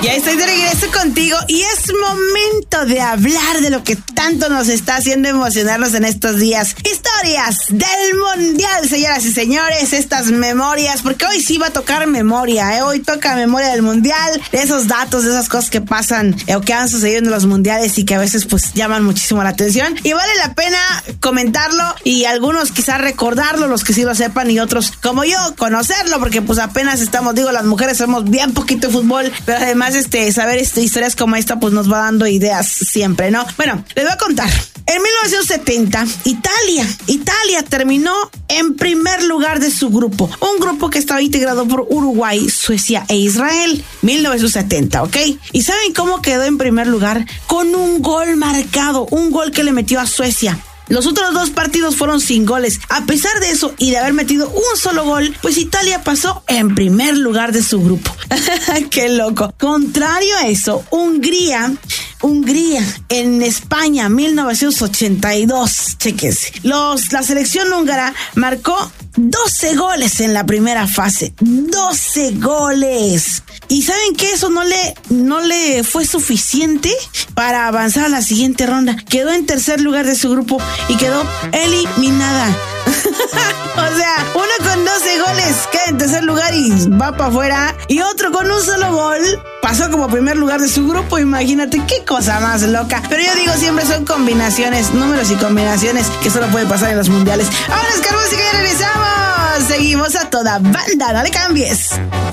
Ya estoy de regreso contigo y es momento de hablar de lo que tanto nos está haciendo emocionarnos en estos días. Historias del Mundial, señoras y señores, estas memorias, porque hoy sí va a tocar memoria, ¿eh? Hoy toca memoria del Mundial, de esos datos, de esas cosas que pasan o que han sucedido en los mundiales y que a veces pues llaman muchísimo la atención. Y vale la pena comentarlo y algunos quizás recordarlo, los que sí lo sepan, y otros como yo conocerlo, porque pues apenas estamos, las mujeres somos bien poquito de fútbol, pero además saber historias como esta pues nos va dando ideas siempre, ¿no? Bueno, les voy a contar. En 1970, Italia terminó en primer lugar de su grupo. Un grupo que estaba integrado por Uruguay, Suecia e Israel. 1970, ¿ok? ¿Y saben cómo quedó en primer lugar? Con un gol marcado, un gol que le metió a Suecia. Los otros dos partidos fueron sin goles. A pesar de eso y de haber metido un solo gol, pues Italia pasó en primer lugar de su grupo. ¡Qué loco! Contrario a eso, Hungría en España, 1982. Chéquense. La selección húngara marcó 12 goles en la primera fase. 12 goles. ¿Y saben qué? Eso no le fue suficiente para avanzar a la siguiente ronda. Quedó en tercer lugar de su grupo y quedó eliminada. O sea, uno con 12 goles queda en tercer lugar y va para afuera, y otro con un solo gol pasó como primer lugar de su grupo. Imagínate qué cosa más loca. Pero yo digo, siempre son combinaciones, números y combinaciones que solo pueden pasar en los mundiales. Ahora es que ya regresamos. Seguimos a toda banda, no le cambies.